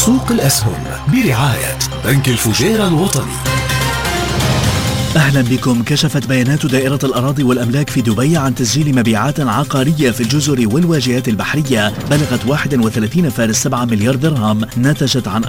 سوق الأسهم برعاية بنك الفجيرة الوطني. أهلا بكم. كشفت بيانات دائرة الأراضي والأملاك في دبي عن تسجيل مبيعات عقارية في الجزر والواجهات البحرية بلغت 31.7 مليار درهم، نتجت عن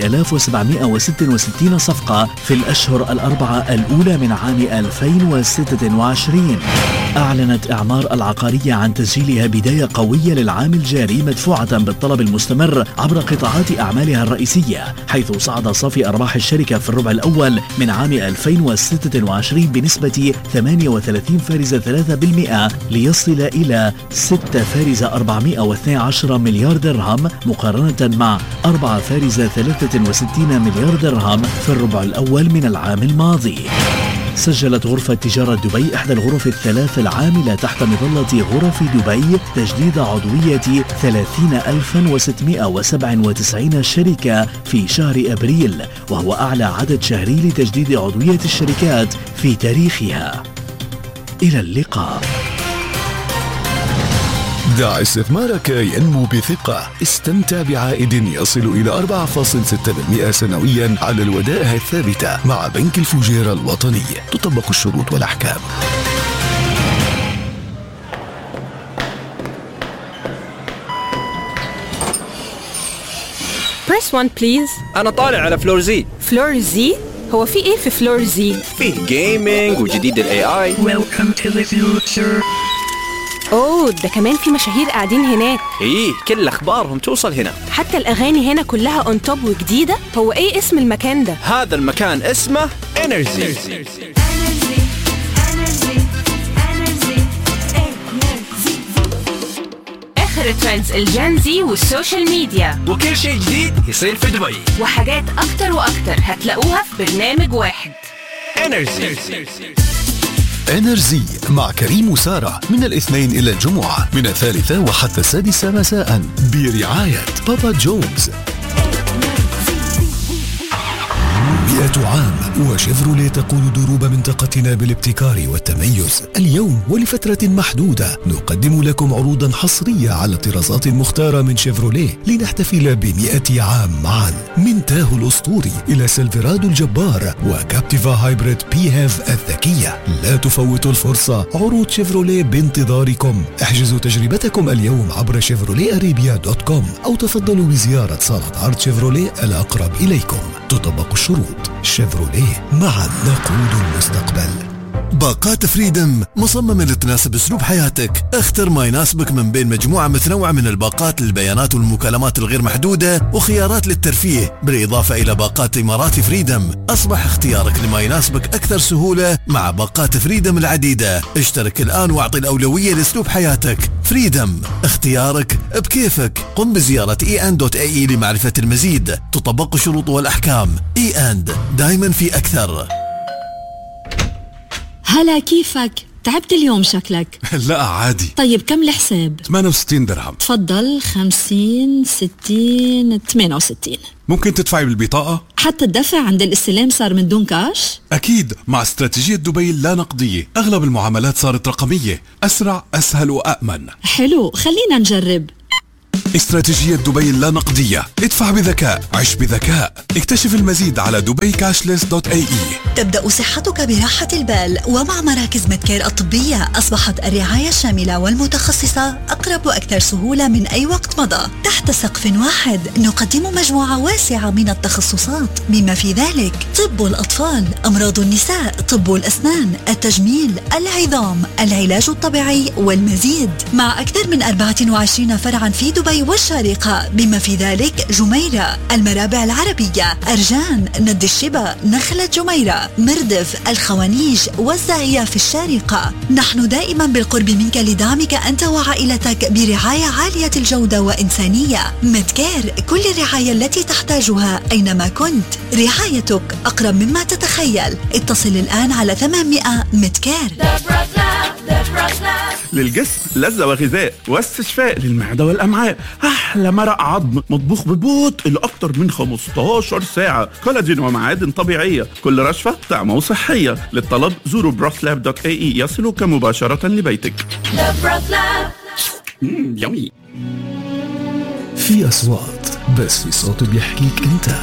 4766 صفقة في الأشهر الأربعة الأولى من عام 2026. أعلنت إعمار العقارية عن تسجيلها بداية قوية للعام الجاري مدفوعة بالطلب المستمر عبر قطاعات أعمالها الرئيسية، حيث صعد صافي أرباح الشركة في الربع الأول من عام 2026 بنسبة 38.3% ليصل إلى 6.412 مليار درهم مقارنة مع 4.63 مليار درهم في الربع الأول من العام الماضي. سجلت غرفة تجارة دبي إحدى الغرف الثلاث العاملة تحت مظلة غرف دبي تجديد عضوية 30,697 شركة في شهر أبريل، وهو أعلى عدد شهري لتجديد عضوية الشركات في تاريخها. إلى اللقاء. دع استثمارك ينمو بثقة. استمتع بعائد يصل إلى 4.6% سنويا على الودائع الثابتة مع بنك الفجيرة الوطني. تطبق الشروط والأحكام. Press 1 please. أنا طالع على فلور زي. فلور زي؟ هو في إيه في فلور زي؟ فيه جيمينج وجديد ال AI. Welcome to the future. أوه، ده كمان في مشاهير قاعدين هناك. إيه، كل أخبارهم توصل هنا. حتى الأغاني هنا كلها on top وجديدة. هو إيه اسم المكان ده؟ هذا المكان اسمه إنرجي. آخر ترندز الجنزي والسوشيال ميديا، وكل شيء جديد يصير في دبي، وحاجات أكتر وأكتر هتلاقوها في برنامج واحد. إنرجي مع كريم وسارة من الاثنين إلى الجمعة من 3 وحتى 6 مساء برعاية بابا جونز. 100 عام وشيفروليه تقود دروب منطقتنا بالابتكار والتميز. اليوم ولفترة محدودة نقدم لكم عروضا حصرية على الطرازات المختارة من شيفروليه لنحتفل ب100 عام معا، من تاهو الأسطوري إلى سيلفرادو الجبار وكابتيفا هايبريد بيهاف الذكية. لا تفوتوا الفرصة، عروض شيفروليه بانتظاركم. احجزوا تجربتكم اليوم عبر chevroletarabia.com أو تفضلوا بزيارة صالة عرض شيفروليه الأقرب إليكم. تطبق الشروط. شيفروليه، معا نقود المستقبل. باقات فريدم مصممة لتناسب أسلوب حياتك. اختر ما يناسبك من بين مجموعة متنوعة من الباقات للبيانات والمكالمات الغير محدودة وخيارات للترفيه، بالإضافة إلى باقات إمارات فريدم. أصبح اختيارك لما يناسبك أكثر سهولة مع باقات فريدم العديدة. اشترك الآن واعطي الأولوية لأسلوب حياتك. فريدم، اختيارك بكيفك. قم بزيارة en.ae لمعرفة المزيد. تطبق الشروط والأحكام. دايما في أكثر. هلا، كيفك؟ تعبت اليوم شكلك. لا عادي. طيب كم الحساب؟ 68 درهم. تفضل. 50 60 68. ممكن تدفعي بالبطاقة؟ حتى الدفع عند الاستلام صار من دون كاش؟ أكيد، مع استراتيجية دبي اللا نقدية أغلب المعاملات صارت رقمية، أسرع أسهل وأأمن. حلو، خلينا نجرب. استراتيجية دبي اللا نقدية. ادفع بذكاء، عش بذكاء. اكتشف المزيد على dubaicashless.ae. تبدأ صحتك براحة البال، ومع مراكز ميدكير الطبية أصبحت الرعاية الشاملة والمتخصصة أقرب وأكثر سهولة من أي وقت مضى. تحت سقف واحد نقدم مجموعة واسعة من التخصصات، بما في ذلك طب الأطفال، أمراض النساء، طب الأسنان، التجميل، العظام، العلاج الطبيعي والمزيد، مع أكثر من 24 فرعا في دبي والشارقة، بما في ذلك جميرة، المرابع العربية، أرجان، ند الشبا، نخلة جميرة، مردف، الخوانيج والزاهية في الشارقة. نحن دائما بالقرب منك لدعمك أنت وعائلتك برعاية عالية الجودة وإنسانية. ميدكير، كل الرعاية التي تحتاجها أينما كنت. رعايتك أقرب مما تتخيل. اتصل الآن على 800 ميدكير. للجسم لذة وغذاء واستشفاء للمعدة والأمعاء. أحلى مرق عظم مطبوخ ببطء لأكتر من 15 ساعة. كولاجين ومعادن طبيعية، كل رشفة طعمة وصحية. للطلب زوروا brothlab.ae يصلك مباشرة لبيتك. في أصوات بس في صوت بيحكيك انت.